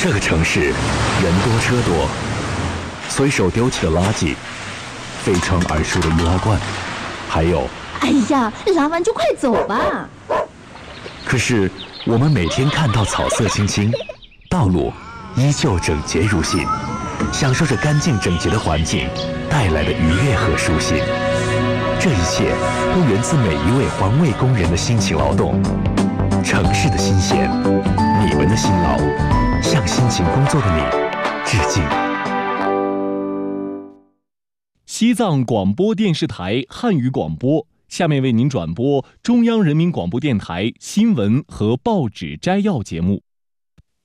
这个城市人多车多，随手丢弃的垃圾，飞穿而出的易拉罐，还有…… 哎呀，拉完就快走吧。 可是我们每天看到草色青青，道路依旧整洁如新，享受着干净整洁的环境带来的愉悦和舒心。这一切都源自每一位环卫工人的辛勤劳动。城市的新鲜，你们的辛劳，向辛勤工作的你致敬。 西藏广播电视台汉语广播，下面为您转播中央人民广播电台新闻和报纸摘要节目。